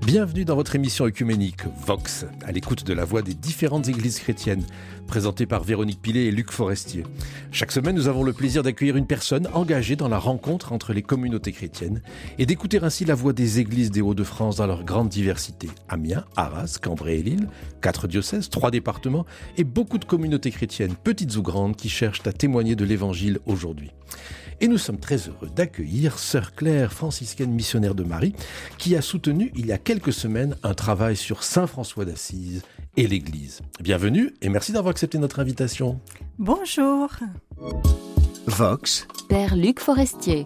Bienvenue dans votre émission œcuménique Vox, à l'écoute de la voix des différentes églises chrétiennes, présentée par Véronique Pilet et Luc Forestier. Chaque semaine, nous avons le plaisir d'accueillir une personne engagée dans la rencontre entre les communautés chrétiennes et d'écouter ainsi la voix des églises des Hauts-de-France dans leur grande diversité. Amiens, Arras, Cambrai et Lille, 4 diocèses, 3 départements et beaucoup de communautés chrétiennes, petites ou grandes, qui cherchent à témoigner de l'Évangile aujourd'hui. Et nous sommes très heureux d'accueillir Sœur Claire, franciscaine missionnaire de Marie, qui a soutenu il y a quelques semaines un travail sur Saint François d'Assise et l'Église. Bienvenue et merci d'avoir accepté notre invitation. Bonjour. Vox. Père Luc Forestier.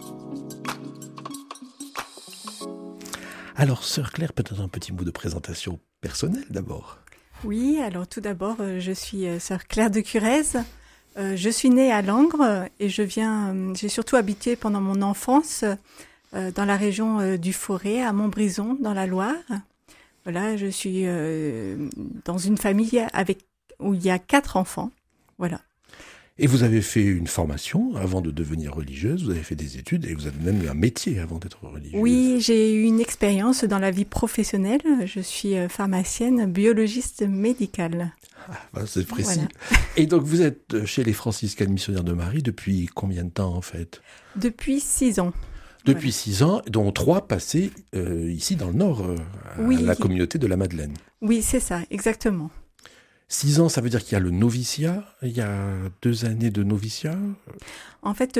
Alors Sœur Claire, peut-être un petit mot de présentation personnelle d'abord. Oui, alors tout d'abord, je suis Sœur Claire de Curez. Je suis née à Langres et j'ai surtout habité pendant mon enfance dans la région du Forez, à Montbrison, dans la Loire. Voilà, je suis dans une famille où il y a 4 enfants. Voilà. Et vous avez fait une formation avant de devenir religieuse, vous avez fait des études et vous avez même eu un métier avant d'être religieuse. Oui, j'ai eu une expérience dans la vie professionnelle. Je suis pharmacienne, biologiste médicale. Ah, c'est précis. Voilà. Et donc vous êtes chez les franciscaines missionnaires de Marie depuis combien de temps en fait ? Depuis 6 ans. Depuis 6 ans, dont 3 passés ici dans le Nord, à la communauté de la Madeleine. Oui, c'est ça, exactement. 6 ans, ça veut dire qu'il y a le noviciat, il y a 2 années de noviciat. En fait,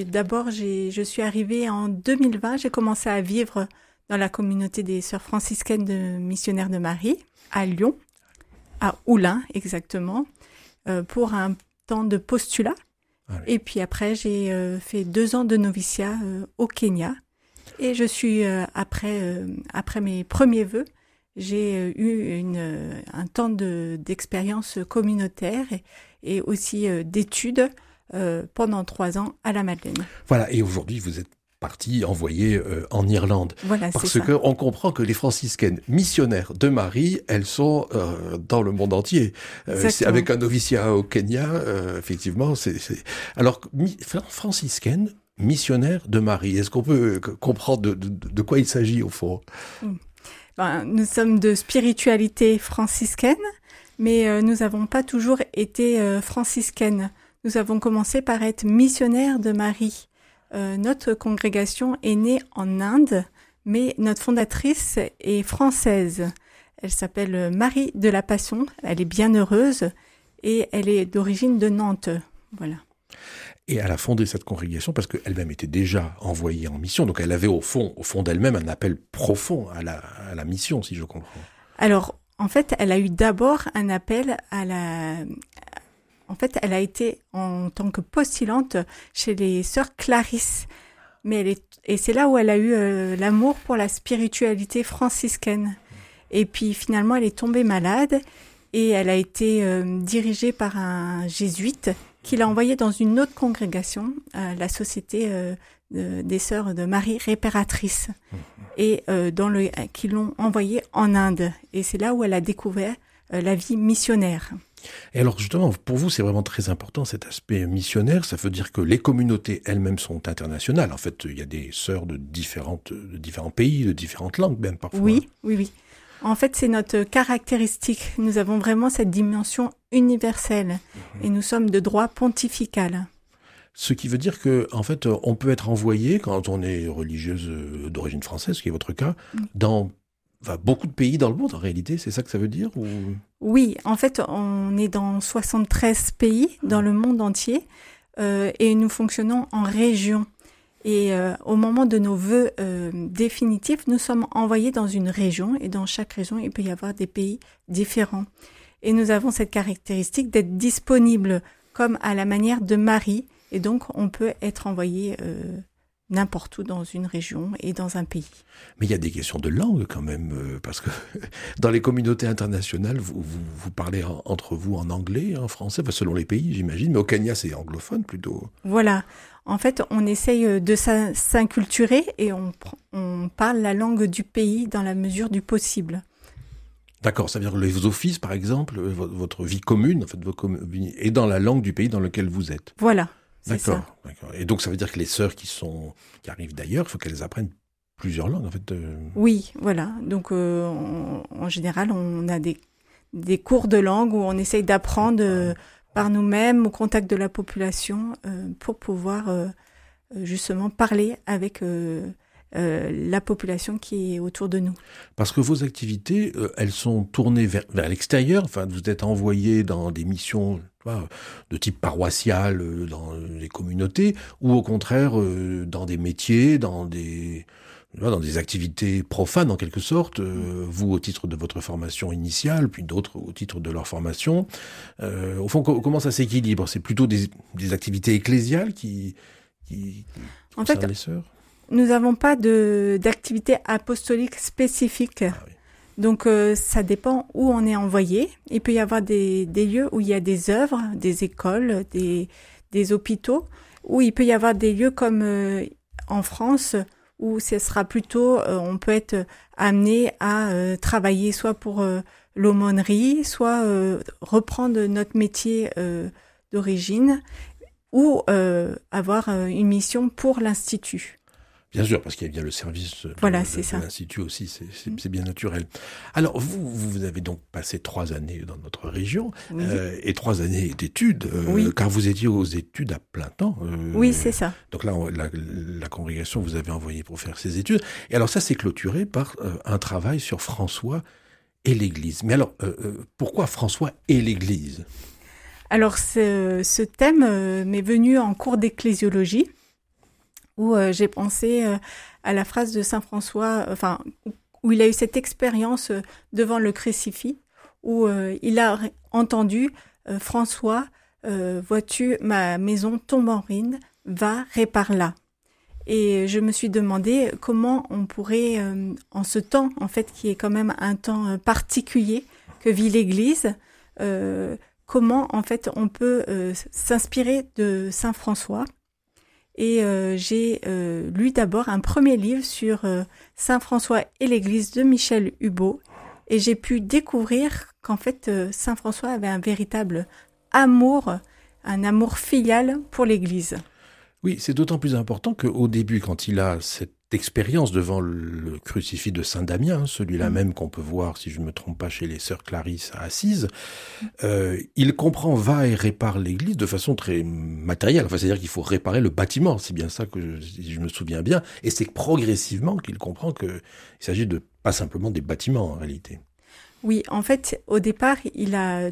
je suis arrivée en 2020, j'ai commencé à vivre dans la communauté des sœurs franciscaines de missionnaires de Marie, à Lyon, à Oulin exactement, pour un temps de postulat. Ah oui. Et puis après, j'ai fait 2 ans de noviciat au Kenya. Et je suis, après mes premiers vœux, j'ai eu un temps d'expérience communautaire et aussi d'études pendant 3 ans à la Madeleine. Voilà, et aujourd'hui, vous êtes partie envoyée en Irlande. Voilà, parce qu'on comprend que les franciscaines missionnaires de Marie, elles sont dans le monde entier. C'est avec un noviciat au Kenya, effectivement. Alors, franciscaine missionnaire de Marie, est-ce qu'on peut comprendre de quoi il s'agit au fond ? Nous sommes de spiritualité franciscaine, mais nous n'avons pas toujours été franciscaines. Nous avons commencé par être missionnaires de Marie. Notre congrégation est née en Inde, mais notre fondatrice est française. Elle s'appelle Marie de la Passion, elle est bienheureuse et elle est d'origine de Nantes. Voilà. Et elle a fondé cette congrégation parce qu'elle-même était déjà envoyée en mission. Donc elle avait au fond d'elle-même un appel profond à la mission, si je comprends. Alors, en fait, elle a eu d'abord un appel En fait, elle a été en tant que postulante chez les sœurs Clarisse. Et c'est là où elle a eu l'amour pour la spiritualité franciscaine. Et puis finalement, elle est tombée malade et elle a été dirigée par un jésuite qui l'a envoyée dans une autre congrégation, la Société des Sœurs de Marie Réparatrice, et qui l'ont envoyée en Inde. Et c'est là où elle a découvert la vie missionnaire. Et alors justement, pour vous, c'est vraiment très important cet aspect missionnaire. Ça veut dire que les communautés elles-mêmes sont internationales. En fait, il y a des sœurs de différents pays, de différentes langues même parfois. Oui. En fait, c'est notre caractéristique. Nous avons vraiment cette dimension universelle et nous sommes de droit pontifical. Ce qui veut dire que, en fait, on peut être envoyé, quand on est religieuse d'origine française, ce qui est votre cas, dans beaucoup de pays dans le monde, en réalité, c'est ça que ça veut dire ou... Oui, en fait, on est dans 73 pays dans le monde entier et nous fonctionnons en région. Et au moment de nos vœux définitifs, nous sommes envoyés dans une région et dans chaque région, il peut y avoir des pays différents. Et nous avons cette caractéristique d'être disponibles comme à la manière de Marie et donc on peut être envoyé n'importe où dans une région et dans un pays. Mais il y a des questions de langue quand même, parce que dans les communautés internationales, vous parlez entre vous en anglais, en français, selon les pays j'imagine, mais au Kenya c'est anglophone plutôt. Voilà, en fait on essaye de s'inculturer et on parle la langue du pays dans la mesure du possible. D'accord, ça veut dire que les offices par exemple, votre vie commune, en fait, est dans la langue du pays dans lequel vous êtes. Voilà. D'accord. Et donc ça veut dire que les sœurs qui arrivent d'ailleurs, il faut qu'elles apprennent plusieurs langues, en fait. Oui, voilà. Donc, en général, on a des cours de langue où on essaye d'apprendre par nous-mêmes au contact de la population pour pouvoir justement parler avec la population qui est autour de nous. Parce que vos activités, elles sont tournées vers l'extérieur. Enfin, vous êtes envoyés dans des missions de type paroissial dans les communautés, ou au contraire dans des métiers, dans des activités profanes en quelque sorte, vous au titre de votre formation initiale, puis d'autres au titre de leur formation. Au fond, comment ça s'équilibre? C'est plutôt des activités ecclésiales qui concernent les sœurs? Nous n'avons pas d'activité apostolique spécifique. Ah oui. Donc, ça dépend où on est envoyé. Il peut y avoir des lieux où il y a des œuvres, des écoles, des hôpitaux, où il peut y avoir des lieux comme en France, où ce sera plutôt, on peut être amené à travailler soit pour l'aumônerie, soit reprendre notre métier d'origine, ou avoir une mission pour l'Institut. Bien sûr, parce qu'il y a bien le service de l'Institut aussi, c'est bien naturel. Alors, vous avez donc passé 3 années dans notre région, oui. Et 3 années d'études, oui. Car vous étiez aux études à plein temps. Oui, c'est ça. Donc là, la congrégation vous avait envoyé pour faire ces études. Et alors ça, c'est clôturé par un travail sur François et l'Église. Mais alors, pourquoi François et l'Église? Alors, ce thème m'est venu en cours d'ecclésiologie, où j'ai pensé à la phrase de Saint François, où il a eu cette expérience devant le crucifix, où il a entendu « François, vois-tu, ma maison tombe en ruine, va, répare-la ». Et je me suis demandé comment on pourrait, en ce temps, en fait, qui est quand même un temps particulier que vit l'Église, comment, en fait, on peut s'inspirer de Saint François. Et j'ai lu d'abord un premier livre sur Saint François et l'Église de Michel Hubeau. Et j'ai pu découvrir qu'en fait, Saint François avait un véritable amour, un amour filial pour l'Église. Oui, c'est d'autant plus important qu'au début, quand il a cette expérience devant le crucifix de Saint-Damien, celui-là même qu'on peut voir, si je ne me trompe pas, chez les sœurs Clarisse à Assise, il comprend, va et répare l'église de façon très matérielle. Enfin, c'est-à-dire qu'il faut réparer le bâtiment, c'est bien ça que je me souviens bien. Et c'est progressivement qu'il comprend qu'il s'agit de pas simplement des bâtiments en réalité. Oui, en fait, au départ, il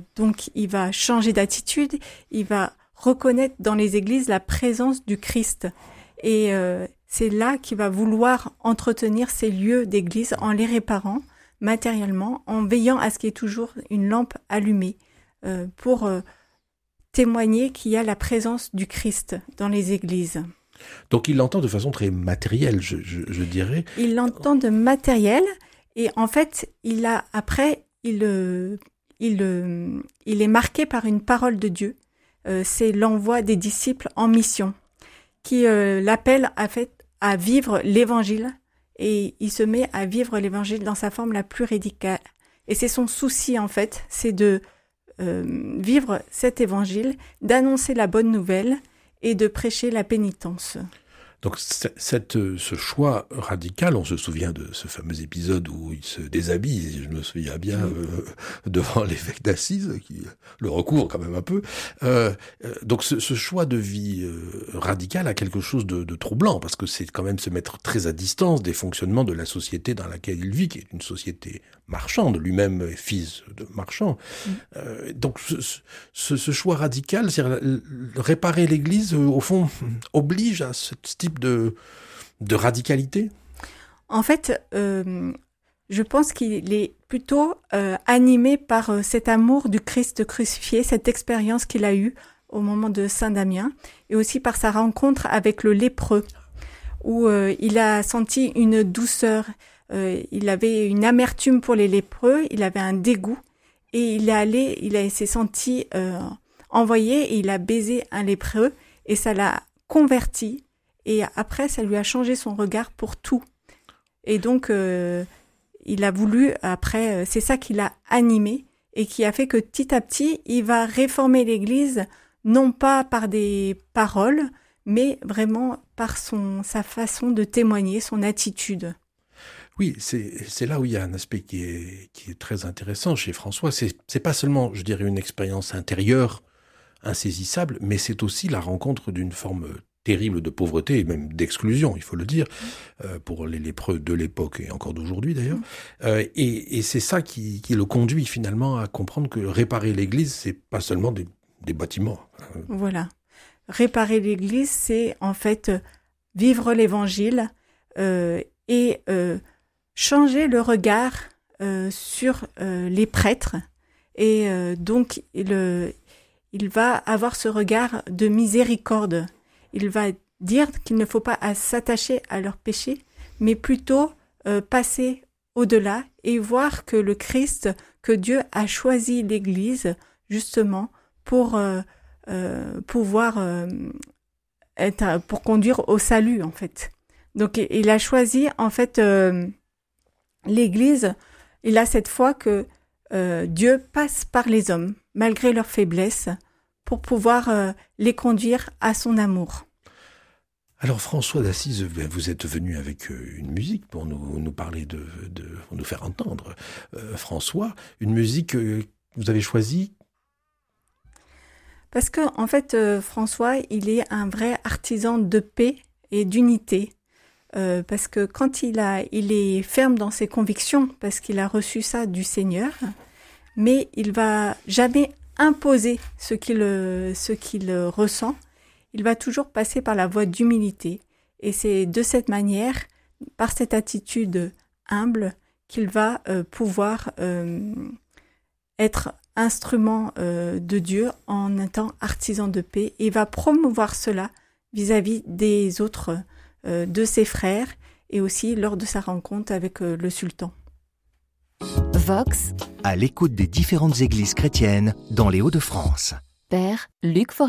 va changer d'attitude, il va reconnaître dans les églises la présence du Christ. Et c'est là qu'il va vouloir entretenir ces lieux d'église en les réparant matériellement, en veillant à ce qu'il y ait toujours une lampe allumée pour témoigner qu'il y a la présence du Christ dans les églises. Donc il l'entend de façon très matérielle, je dirais. Il l'entend de matériel et en fait, il est marqué par une parole de Dieu. C'est l'envoi des disciples en mission qui l'appelle à vivre l'évangile et il se met à vivre l'évangile dans sa forme la plus radicale. Et c'est son souci en fait, c'est de vivre cet évangile, d'annoncer la bonne nouvelle et de prêcher la pénitence. Donc ce choix radical, on se souvient de ce fameux épisode où il se déshabille, je me souviens bien, devant l'évêque d'Assise, qui le recouvre quand même un peu. Donc ce choix de vie radical a quelque chose de troublant, parce que c'est quand même se mettre très à distance des fonctionnements de la société dans laquelle il vit, qui est une société marchande, lui-même est fils de marchand. Donc ce choix radical, c'est-à-dire réparer l'Église, au fond, oblige à ce type de radicalité? En fait, je pense qu'il est plutôt animé par cet amour du Christ crucifié, cette expérience qu'il a eue au moment de Saint-Damien, et aussi par sa rencontre avec le lépreux, où il a senti une douceur, il avait une amertume pour les lépreux, il avait un dégoût, et il s'est senti envoyé, et il a baisé un lépreux, et ça l'a converti. Et après, ça lui a changé son regard pour tout. Et donc, il a voulu, après, c'est ça qui l'a animé et qui a fait que petit à petit, il va réformer l'Église, non pas par des paroles, mais vraiment par sa façon de témoigner, son attitude. Oui, c'est là où il y a un aspect qui est très intéressant chez François. C'est pas seulement, je dirais, une expérience intérieure insaisissable, mais c'est aussi la rencontre d'une forme terrible de pauvreté et même d'exclusion, il faut le dire, pour les lépreux de l'époque et encore d'aujourd'hui d'ailleurs. Et c'est ça qui le conduit finalement à comprendre que réparer l'Église, c'est pas seulement des bâtiments. Voilà. Réparer l'Église, c'est en fait vivre l'Évangile et changer le regard sur les prêtres. Et donc, il va avoir ce regard de miséricorde. Il va dire qu'il ne faut pas s'attacher à leurs péchés, mais plutôt passer au-delà et voir que le Christ, que Dieu a choisi l'Église justement pour pouvoir pour conduire au salut en fait. Donc il a choisi en fait l'Église. Il a cette foi que Dieu passe par les hommes malgré leurs faiblesses pour pouvoir les conduire à son amour. Alors François d'Assise, vous êtes venu avec une musique pour nous parler pour nous faire entendre. François, une musique que vous avez choisie. Parce que en fait, François, il est un vrai artisan de paix et d'unité. Parce que quand il est ferme dans ses convictions, parce qu'il a reçu ça du Seigneur, mais il va jamais imposer ce qu'il ressent. Il va toujours passer par la voie d'humilité. Et c'est de cette manière, par cette attitude humble, qu'il va pouvoir être instrument de Dieu en étant artisan de paix. Et va promouvoir cela vis-à-vis des autres, de ses frères, et aussi lors de sa rencontre avec le sultan. Vox, à l'écoute des différentes églises chrétiennes dans les Hauts-de-France. Père Luc Forestier.